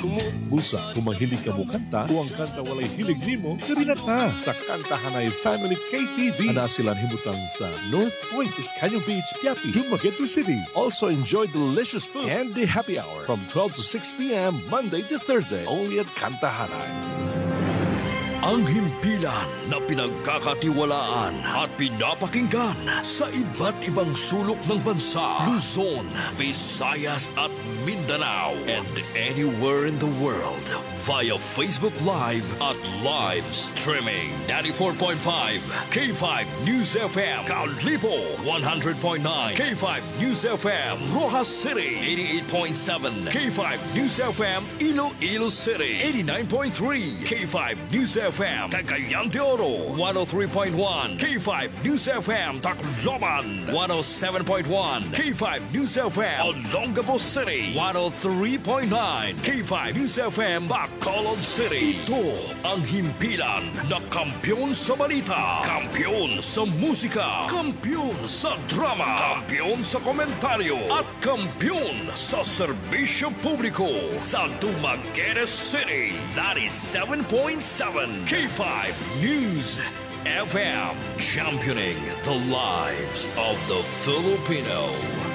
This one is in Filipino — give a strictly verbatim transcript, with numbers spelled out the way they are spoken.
Busa, kung mahilig ka mo kanta o ang kanta walay hilig nimo, karinata sa Kantahanay Family K T V. Ana silang himutang sa North Point, Iscanyo Beach, Piapi, Dumaguete City. Also enjoy delicious food and the happy hour from twelve to six p.m. Monday to Thursday, only at Kantahanay. Ang himpilan na pinagkakatiwalaan at pinapakinggan sa iba't ibang sulok ng bansa, Luzon, Visayas at Mindanao, and anywhere in the world via Facebook Live at live streaming. ninety-four point five K five News F M, Callipo, one hundred point nine K five News F M, Rojas City, eighty-eight point seven K five News F M, Iloilo City, eighty-nine point three K five News F M, Cagayan de Oro, one oh three point one K five News F M, Tacloban, one oh seven point one K five News F M, Olongapo City, one oh three point nine K five News F M, Bacolod City. Ito ang himpilan na kampyon sa balita, kampyon sa musika, kampyon sa drama, kampyon sa komentaryo, at kampyon sa serbisyo publiko sa Dumaguete City, ninety-seven point seven K five News F M, championing the lives of the Filipino.